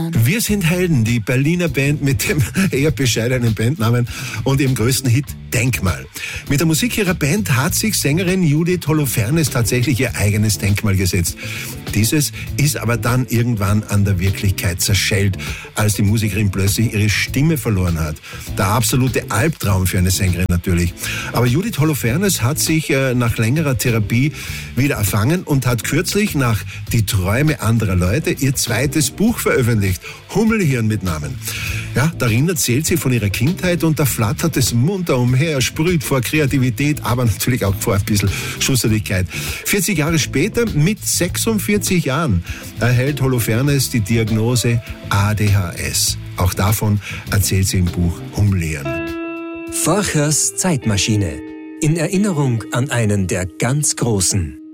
Hummeln. Wir sind Helden, die Berliner Band mit dem eher bescheidenen Bandnamen und ihrem größten Hit Denkmal. Mit der Musik ihrer Band hat sich Sängerin Judith Holofernes tatsächlich ihr eigenes Denkmal gesetzt. Dieses ist aber dann irgendwann an der Wirklichkeit zerschellt, als die Musikerin plötzlich ihre Stimme verloren hat. Der absolute Albtraum für eine Sängerin natürlich. Aber Judith Holofernes hat sich nach längerer Therapie wieder erfangen und hat kürzlich nach Die Träume anderer Leute ihr zweites Buch veröffentlicht. Hummelhirn mit Namen. Ja, darin erzählt sie von ihrer Kindheit und da flattert es munter umher, sprüht vor Kreativität, aber natürlich auch vor ein bisschen Schusseligkeit. 40 Jahre später, mit 46 Jahren, erhält Holofernes die Diagnose ADHS. Auch davon erzählt sie im Buch Hummelhirn. Forchers Zeitmaschine. In Erinnerung an einen der ganz Großen.